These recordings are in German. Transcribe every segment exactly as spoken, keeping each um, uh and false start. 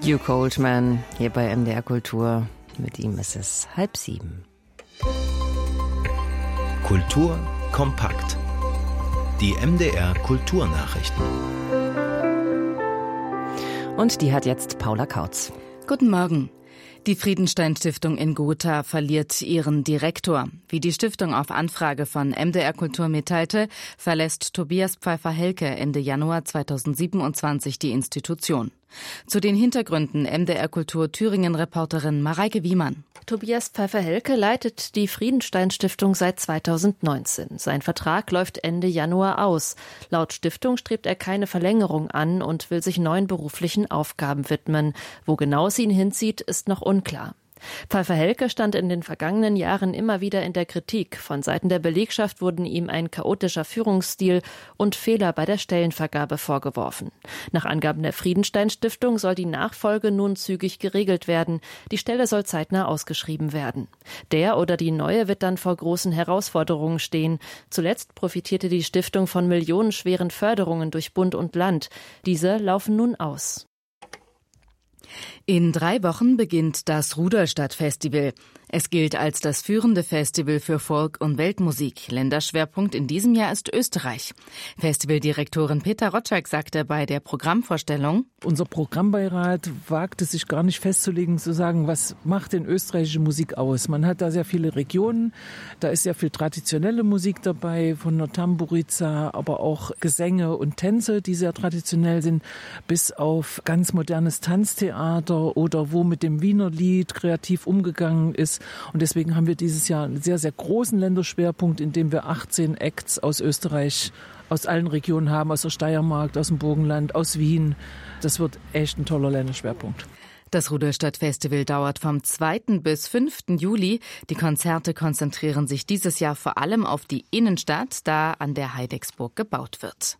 Duke Oldman hier bei M D R Kultur. Mit ihm ist es halb sieben. Kultur kompakt. Die M D R Kulturnachrichten. Und die hat jetzt Paula Kautz. Guten Morgen. Die Friedenstein-Stiftung in Gotha verliert ihren Direktor. Wie die Stiftung auf Anfrage von M D R Kultur mitteilte, verlässt Tobias Pfeiffer-Helke Ende Januar zweitausendsiebenundzwanzig die Institution. Zu den Hintergründen M D R Kultur Thüringen-Reporterin Mareike Wiemann. Tobias Pfeiffer-Helke leitet die Friedenstein-Stiftung seit zweitausendneunzehn. Sein Vertrag läuft Ende Januar aus. Laut Stiftung strebt er keine Verlängerung an und will sich neuen beruflichen Aufgaben widmen. Wo genau es ihn hinzieht, ist noch unklar. Pfeiffer-Helke stand in den vergangenen Jahren immer wieder in der Kritik. Von Seiten der Belegschaft wurden ihm ein chaotischer Führungsstil und Fehler bei der Stellenvergabe vorgeworfen. Nach Angaben der Friedenstein-Stiftung soll die Nachfolge nun zügig geregelt werden. Die Stelle soll zeitnah ausgeschrieben werden. Der oder die neue wird dann vor großen Herausforderungen stehen. Zuletzt profitierte die Stiftung von millionenschweren Förderungen durch Bund und Land. Diese laufen nun aus. In drei Wochen beginnt das Rudolstadt-Festival. Es gilt als das führende Festival für Folk- und Weltmusik. Länderschwerpunkt in diesem Jahr ist Österreich. Festivaldirektorin Peter Rotschak sagte bei der Programmvorstellung: Unser Programmbeirat wagt es sich gar nicht festzulegen, zu sagen, was macht denn österreichische Musik aus? Man hat da sehr viele Regionen, da ist sehr viel traditionelle Musik dabei, von der Tamburica, aber auch Gesänge und Tänze, die sehr traditionell sind, bis auf ganz modernes Tanztheater oder wo mit dem Wiener Lied kreativ umgegangen ist. Und deswegen haben wir dieses Jahr einen sehr, sehr großen Länderschwerpunkt, in dem wir achtzehn Acts aus Österreich, aus allen Regionen haben, aus der Steiermark, aus dem Burgenland, aus Wien. Das wird echt ein toller Länderschwerpunkt. Das Rudolstadt-Festival dauert vom zweiten bis fünften Juli. Die Konzerte konzentrieren sich dieses Jahr vor allem auf die Innenstadt, da an der Heidecksburg gebaut wird.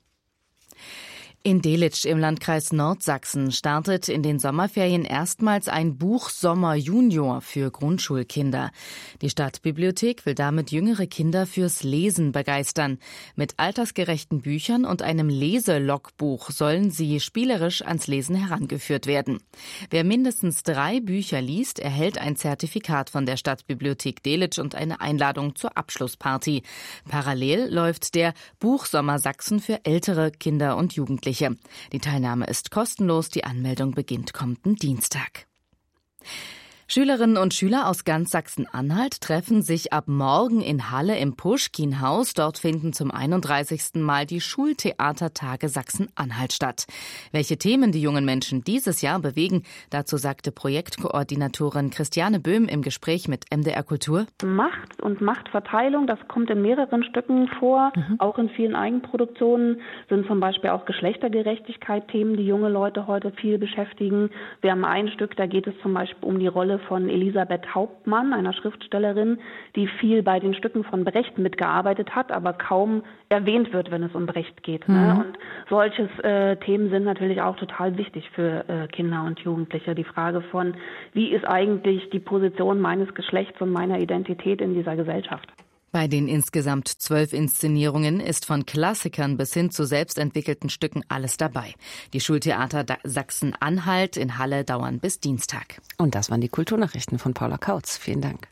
In Delitzsch im Landkreis Nordsachsen startet in den Sommerferien erstmals ein Buch Sommer Junior für Grundschulkinder. Die Stadtbibliothek will damit jüngere Kinder fürs Lesen begeistern. Mit altersgerechten Büchern und einem Leselogbuch sollen sie spielerisch ans Lesen herangeführt werden. Wer mindestens drei Bücher liest, erhält ein Zertifikat von der Stadtbibliothek Delitzsch und eine Einladung zur Abschlussparty. Parallel läuft der Buchsommer Sachsen für ältere Kinder und Jugendliche. Die Teilnahme ist kostenlos, die Anmeldung beginnt kommenden Dienstag. Schülerinnen und Schüler aus ganz Sachsen-Anhalt treffen sich ab morgen in Halle im Puschkin-Haus. Dort finden zum einunddreißigsten Mal die Schultheatertage Sachsen-Anhalt statt. Welche Themen die jungen Menschen dieses Jahr bewegen, dazu sagte Projektkoordinatorin Christiane Böhm im Gespräch mit M D R Kultur. Macht und Machtverteilung, das kommt in mehreren Stücken vor. Mhm. Auch in vielen Eigenproduktionen sind zum Beispiel auch Geschlechtergerechtigkeit Themen, die junge Leute heute viel beschäftigen. Wir haben ein Stück, da geht es zum Beispiel um die Rolle von Elisabeth Hauptmann, einer Schriftstellerin, die viel bei den Stücken von Brecht mitgearbeitet hat, aber kaum erwähnt wird, wenn es um Brecht geht. Mhm. Ne? Und solches äh, Themen sind natürlich auch total wichtig für äh, Kinder und Jugendliche. Die Frage von, wie ist eigentlich die Position meines Geschlechts und meiner Identität in dieser Gesellschaft? Bei den insgesamt zwölf Inszenierungen ist von Klassikern bis hin zu selbstentwickelten Stücken alles dabei. Die Schultheater Sachsen-Anhalt in Halle dauern bis Dienstag. Und das waren die Kulturnachrichten von Paula Kautz. Vielen Dank.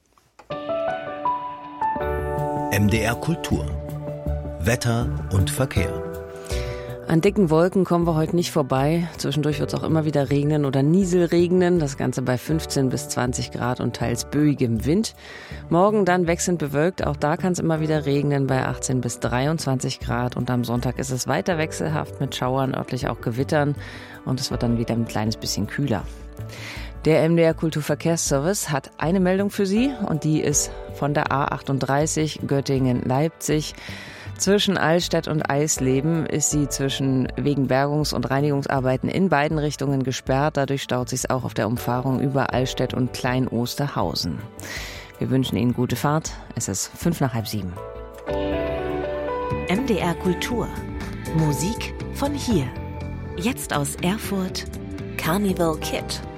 M D R Kultur. Wetter und Verkehr. An dicken Wolken kommen wir heute nicht vorbei. Zwischendurch wird es auch immer wieder regnen oder nieselregnen. Das Ganze bei fünfzehn bis zwanzig Grad und teils böigem Wind. Morgen dann wechselnd bewölkt. Auch da kann es immer wieder regnen bei achtzehn bis dreiundzwanzig Grad. Und am Sonntag ist es weiter wechselhaft mit Schauern, örtlich auch Gewittern. Und es wird dann wieder ein kleines bisschen kühler. Der M D R Kulturverkehrsservice hat eine Meldung für Sie. Und die ist von der A achtunddreißig Göttingen-Leipzig. Zwischen Allstedt und Eisleben ist sie zwischen wegen Bergungs- und Reinigungsarbeiten in beiden Richtungen gesperrt. Dadurch staut sich auch auf der Umfahrung über Allstedt und Klein-Osterhausen. Wir wünschen Ihnen gute Fahrt. Es ist fünf nach halb sieben. M D R Kultur. Musik von hier. Jetzt aus Erfurt. Carnival Kid.